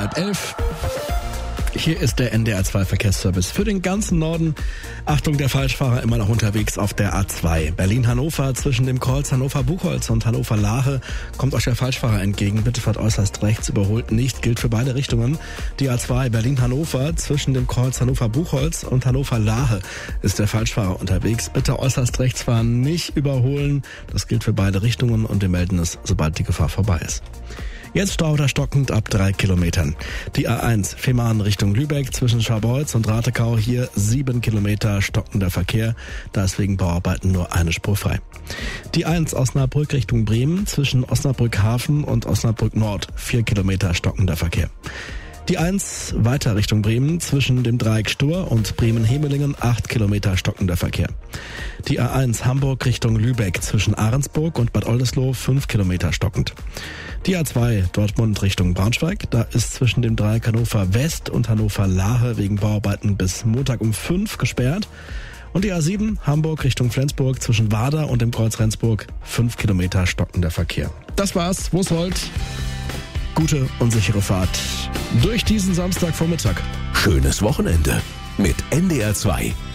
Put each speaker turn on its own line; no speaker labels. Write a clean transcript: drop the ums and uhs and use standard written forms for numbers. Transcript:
10:30. Hier ist der NDR 2 Verkehrsservice für den ganzen Norden. Achtung, der Falschfahrer immer noch unterwegs auf der A2. Berlin-Hannover zwischen dem Kreuz Hannover-Buchholz und Hannover-Lahe kommt euch der Falschfahrer entgegen. Bitte fahrt äußerst rechts, überholt nicht, gilt für beide Richtungen. Die A2 Berlin-Hannover zwischen dem Kreuz Hannover-Buchholz und Hannover-Lahe ist der Falschfahrer unterwegs. Bitte äußerst rechts fahren, nicht überholen. Das gilt für beide Richtungen und wir melden es, sobald die Gefahr vorbei ist. Jetzt Stau oder stockend ab 3 Kilometern. Die A1 Fehmarn Richtung Lübeck zwischen Scharbeutz und Ratekau, hier 7 Kilometer stockender Verkehr. Da ist wegen Bauarbeiten nur eine Spur frei. Die 1 Osnabrück Richtung Bremen zwischen Osnabrück Hafen und Osnabrück Nord, 4 Kilometer stockender Verkehr. Die 1 weiter Richtung Bremen zwischen dem Dreieck Stur und Bremen-Hemelingen, 8 Kilometer stockender Verkehr. Die A1 Hamburg Richtung Lübeck zwischen Ahrensburg und Bad Oldesloe, 5 Kilometer stockend. Die A2 Dortmund Richtung Braunschweig, da ist zwischen dem Dreieck Hannover West und Hannover Lahe wegen Bauarbeiten bis Montag um 5 gesperrt. Und die A7 Hamburg Richtung Flensburg zwischen Wader und dem Kreuz Rendsburg, 5 Kilometer stockender Verkehr. Das war's, wo's wollt. Gute und sichere Fahrt durch diesen Samstagvormittag.
Schönes Wochenende mit NDR 2.